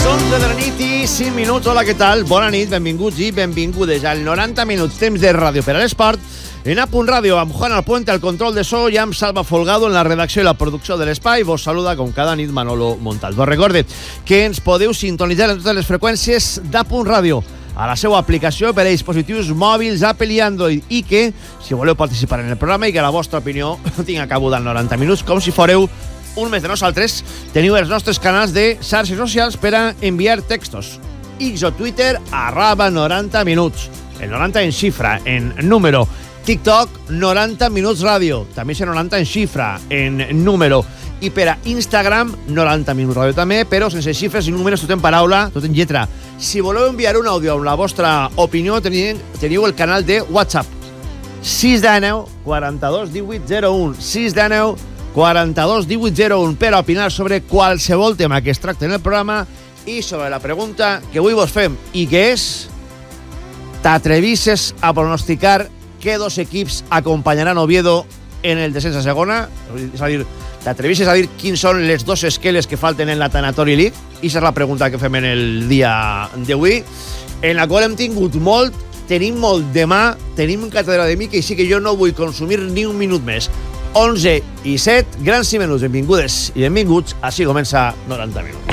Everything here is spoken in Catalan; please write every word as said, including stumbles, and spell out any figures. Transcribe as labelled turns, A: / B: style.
A: onze de la nit i cinc minuts. Hola, què tal? Bona nit, benvinguts i benvingudes al noranta minuts temps de ràdio per a l'esport en A Punt Ràdio, amb Juan Alpuente al control de so i amb Salva Folgado en la redacció i la producció de l'espai. Vos saluda com cada nit Manolo Montal. Vos recorde que ens podeu sintonitzar en totes les freqüències d'A Punt Ràdio a la seva aplicació per a dispositius mòbils Apple i Android, i que, si voleu participar en el programa i que la vostra opinió tinga cabuda en noranta minuts, com si foreu un mes de nosaltres, teniu els nostres canals de xarxes socials per a enviar textos. X o Twitter, arroba noranta minuts. El noranta en xifra, en número. TikTok, noranta minuts ràdio. També és noranta en xifra, en número. I per a Instagram, noranta minuts ràdio també, però sense xifres i números, tot en paraula, tot en lletra. Si voleu enviar un àudio amb la vostra opinió, teniu, teniu el canal de WhatsApp. sis de nou, quaranta-dos, divuit, zero u. sis de nou, quaranta-dos, divuit, zero u per a opinar sobre qualsevol tema que es tracta en el programa i sobre la pregunta que avui vos fem, i que és: t'atrevisses a pronosticar què dos equips acompanyaran Oviedo en el descens a segona? És a dir, t'atrevisses a dir quins són les dos esqueles que falten en la Tanatori League? I aquesta és la pregunta que fem en el dia d'avui, en la qual hem tingut molt, tenim molt demà, tenim càtedra de mica, i sí que jo no vull consumir ni un minut més. onze i set, grans i menús, benvingudes i benvinguts, així comença noranta minuts.